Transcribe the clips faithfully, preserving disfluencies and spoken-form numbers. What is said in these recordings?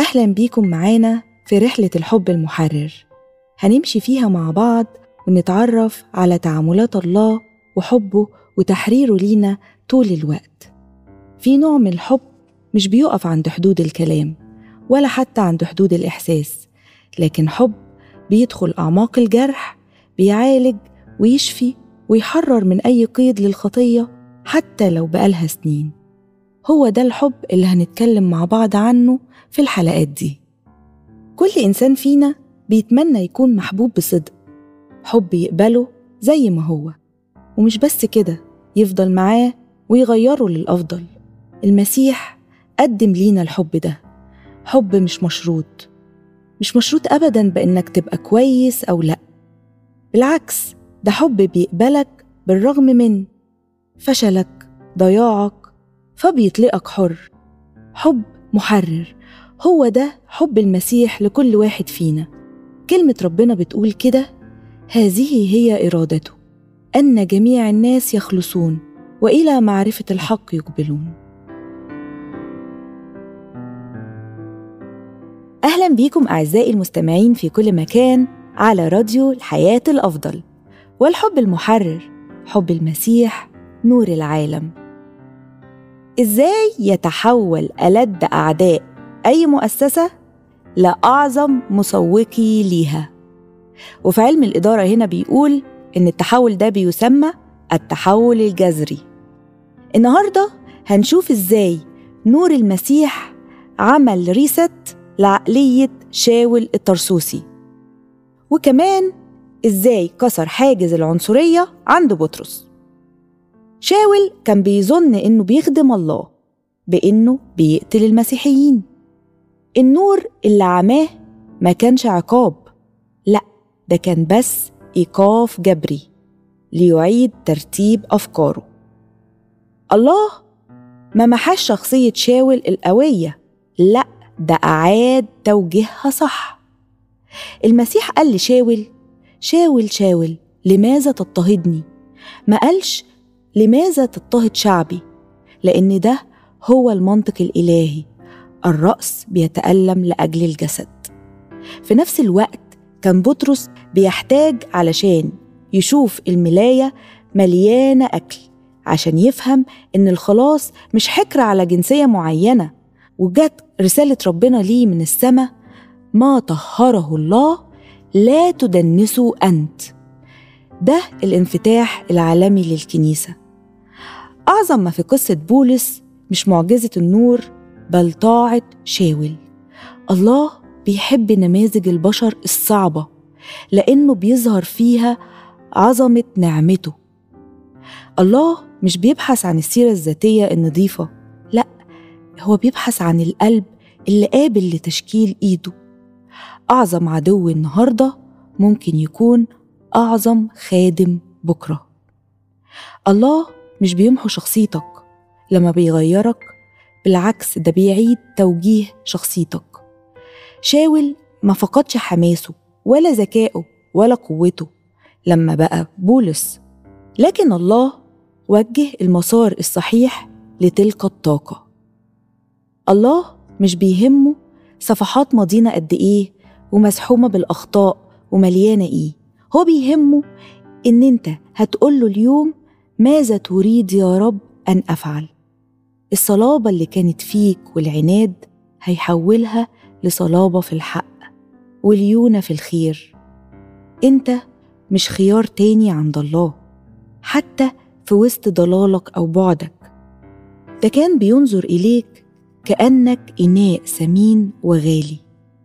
أهلا بيكم معانا في رحلة الحب المحرر. هنمشي فيها مع بعض ونتعرف على تعاملات الله وحبه وتحريره لينا طول الوقت. في نوع من الحب مش بيقف عند حدود الكلام ولا حتى عند حدود الإحساس، لكن حب بيدخل أعماق الجرح، بيعالج ويشفي ويحرر من أي قيد للخطية حتى لو بقالها سنين. هو ده الحب اللي هنتكلم مع بعض عنه في الحلقات دي. كل إنسان فينا بيتمنى يكون محبوب بصدق، حب يقبله زي ما هو، ومش بس كده، يفضل معاه ويغيره للأفضل. المسيح قدم لينا الحب ده، حب مش مشروط، مش مشروط أبداً بإنك تبقى كويس أو لأ. بالعكس، ده حب بيقبلك بالرغم من فشلك، ضياعك، فبيطلقك حر. حب محرر، هو ده حب المسيح لكل واحد فينا. كلمة ربنا بتقول كده: هذه هي إرادته، أن جميع الناس يخلصون وإلى معرفة الحق يقبلون. أهلا بيكم أعزائي المستمعين في كل مكان على راديو الحياة الأفضل. والحب المحرر، حب المسيح نور العالم. إزاي يتحول ألد أعداء أي مؤسسة لأعظم مسوقي ليها؟ وفي علم الإدارة هنا بيقول إن التحول ده بيسمى التحول الجذري. النهاردة هنشوف إزاي نور المسيح عمل ريست لعقلية شاول الطرسوسي، وكمان إزاي كسر حاجز العنصرية عند بطرس. شاول كان بيظن إنه بيخدم الله بإنه بيقتل المسيحيين. النور اللي عماه ما كانش عقاب، لأ، ده كان بس إيقاف جبري ليعيد ترتيب أفكاره. الله ما محاش شخصية شاول القوية، لأ، ده أعاد توجيهها صح. المسيح قال لشاول: شاول شاول لماذا تضطهدني؟ ما قالش لماذا تضطهد شعبي، لأن ده هو المنطق الإلهي، الرأس بيتألم لأجل الجسد. في نفس الوقت كان بطرس بيحتاج علشان يشوف الملاية مليانة أكل عشان يفهم إن الخلاص مش حكر على جنسية معينة، وجت رسالة ربنا ليه من السماء: ما طهره الله لا تدنسوا أنت. ده الانفتاح العالمي للكنيسة. أعظم ما في قصة بولس مش معجزة النور، بل طاعة شاول. الله بيحب نماذج البشر الصعبة لأنه بيظهر فيها عظمة نعمته. الله مش بيبحث عن السيرة الذاتية النظيفة، لأ، هو بيبحث عن القلب اللي قابل لتشكيل إيده. أعظم عدو النهاردة ممكن يكون أعظم خادم بكرة. الله مش بيمحو شخصيتك لما بيغيرك، بالعكس، ده بيعيد توجيه شخصيتك. شاول ما فقدش حماسه ولا ذكائه ولا قوته لما بقى بولس، لكن الله وجه المسار الصحيح لتلك الطاقة. الله مش بيهمه صفحات ماضينا قد إيه ومزحومة بالأخطاء ومليانة إيه، هو بيهمه إن أنت هتقوله اليوم: ماذا تريد يا رب أن أفعل؟ الصلابة اللي كانت فيك والعناد هيحولها لصلابة في الحق وليونة في الخير. أنت مش خيار تاني عند الله، حتى في وسط ضلالك أو بعدك. ده كان بينظر إليك كأنك إناء ثمين وغالي،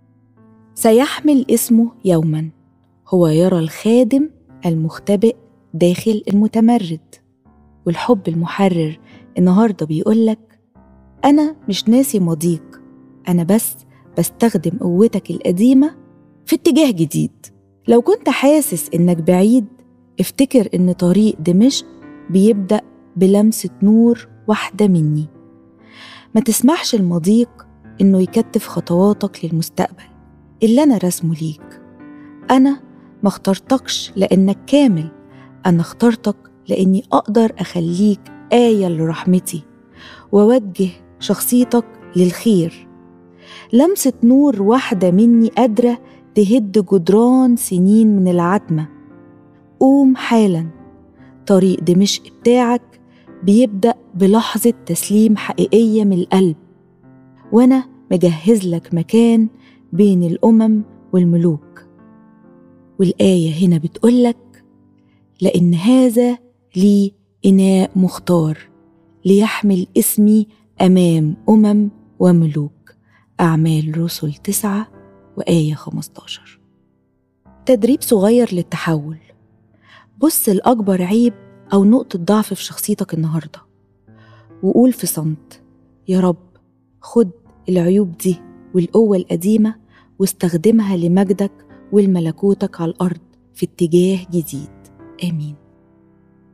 سيحمل اسمه يوماً. هو يرى الخادم المختبئ داخل المتمرد. والحب المحرر النهاردة بيقولك: أنا مش ناسي ماضيك، أنا بس بستخدم قوتك القديمة في اتجاه جديد. لو كنت حاسس إنك بعيد، افتكر إن طريق دمشق بيبدأ بلمسة نور واحدة مني. ما تسمحش لماضيك إنه يكتف خطواتك للمستقبل اللي أنا رسمه ليك. أنا ما اخترتكش لأنك كامل، أنا اخترتك لأني أقدر أخليك آية لرحمتي ووجه شخصيتك للخير. لمسة نور واحدة مني قادرة تهد جدران سنين من العتمة. قوم حالا، طريق دمشق بتاعك بيبدأ بلحظة تسليم حقيقية من القلب، وأنا مجهز لك مكان بين الأمم والملوك. والآية هنا بتقولك: لأن هذا لي إناء مختار ليحمل اسمي أمام أمم وملوك. أعمال رسل تسعة وآية خمستاشر. تدريب صغير للتحول. بص لأكبر عيب أو نقطة ضعف في شخصيتك النهاردة، وقول في صمت: يا رب، خد العيوب دي والقوة القديمة واستخدمها لمجدك ولملكوتك على الأرض في اتجاه جديد. آمين.